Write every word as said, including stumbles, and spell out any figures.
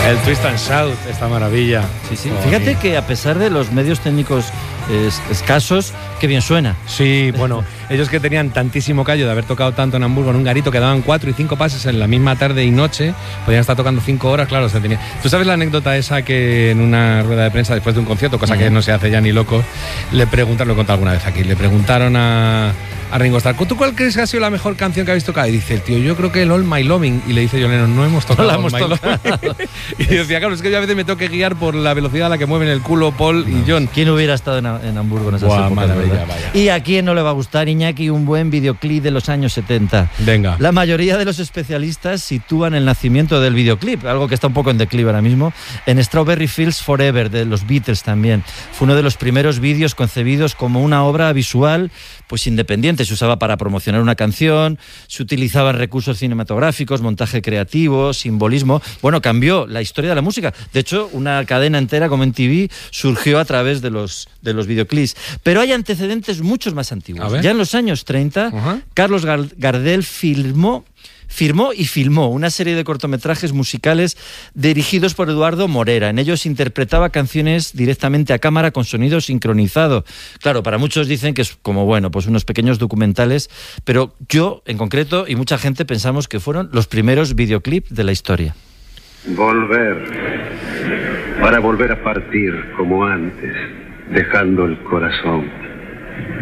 El Twist and Shout, esta maravilla. Sí, sí. Fíjate que a pesar de los medios técnicos es, escasos, qué bien suena. Sí, bueno, ellos que tenían tantísimo callo de haber tocado tanto en Hamburgo en un garito, que daban cuatro y cinco pases en la misma tarde y noche, podían estar tocando cinco horas, claro, se tenía. ¿Tú sabes la anécdota esa que en una rueda de prensa después de un concierto, cosa que no se hace ya ni loco, le preguntaron, lo he contado alguna vez aquí, le preguntaron a, a Ringo Starr, ¿tú cuál crees que ha sido la mejor canción que habéis tocado? Y dice el tío, yo creo que el All My Loving. Y le dice John Lennon, no hemos tocado No la All hemos My tocado. Loving. Y decía, claro, es que yo a veces me tengo que guiar por la velocidad a la que mueven el culo Paul y John. ¿Quién hubiera estado en, en Hamburgo en esas Buah, épocas? maravilla, vaya. ¿Y a quién no le va a gustar, Iñaki, un buen videoclip de los años setenta? Venga. La mayoría de los especialistas sitúan el nacimiento del videoclip, algo que está un poco en declive ahora mismo, en Strawberry Fields Forever, de los Beatles también. Fue uno de los primeros vídeos concebidos como una obra visual pues independiente. Se usaba para promocionar una canción, se utilizaban recursos cinematográficos, montaje creativo, simbolismo. Bueno, cambió la historia de la música. De hecho, una cadena entera como M T V surgió a través de los, de los videoclips. Pero hay antecedentes muchos más antiguos. Ya en los años treinta, uh-huh. Carlos Gardel filmó Firmó y filmó una serie de cortometrajes musicales dirigidos por Eduardo Morera. En ellos interpretaba canciones directamente a cámara con sonido sincronizado. Claro, para muchos dicen que es como, bueno, pues unos pequeños documentales, pero yo, en concreto, y mucha gente pensamos que fueron los primeros videoclips de la historia. Volver, para volver a partir como antes, dejando el corazón.